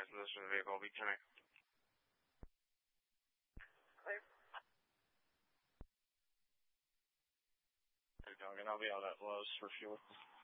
advise position of the vehicle will be 10. Clear. Hey, Dog, and I'll be out at Lowe's for fuel.